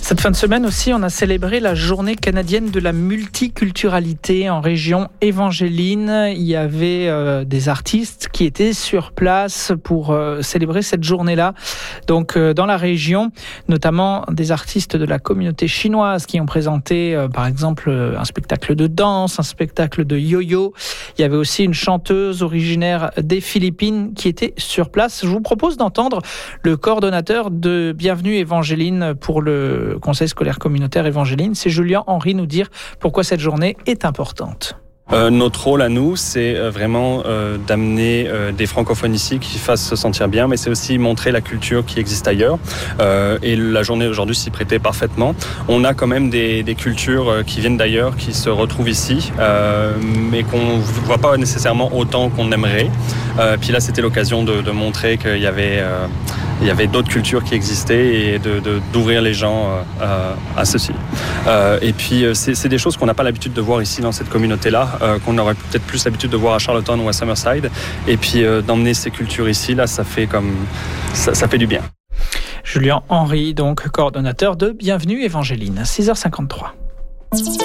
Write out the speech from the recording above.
Cette fin de semaine aussi, on a célébré la journée canadienne de la multiculturalité en région Evangeline. Il y avait des artistes qui étaient sur place pour célébrer cette journée-là. Donc dans la région, notamment des artistes de la communauté chinoise qui ont présenté par exemple un spectacle de danse, un spectacle de yo-yo. Il y avait aussi une chanteuse originaire des Philippines qui était sur place. Je vous propose d'entendre le coordonnateur de Bienvenue Evangeline pour le Conseil scolaire communautaire Evangeline. C'est Julien Henry nous dire pourquoi cette journée est importante. Notre rôle à nous, c'est vraiment d'amener des francophones ici qui fassent se sentir bien, mais c'est aussi montrer la culture qui existe ailleurs. Et la journée aujourd'hui s'y prêtait parfaitement. On a quand même des cultures qui viennent d'ailleurs, qui se retrouvent ici, mais qu'on ne voit pas nécessairement autant qu'on aimerait. Puis là, c'était l'occasion de montrer qu'il y avait d'autres cultures qui existaient et d'ouvrir les gens à ceci. Et puis, c'est des choses qu'on n'a pas l'habitude de voir ici dans cette communauté-là, qu'on aurait peut-être plus l'habitude de voir à Charlottetown ou à Summerside. Et puis, d'emmener ces cultures ici, là, ça fait du bien. Julien Henry, donc coordonnateur de Bienvenue Evangeline, 6h53.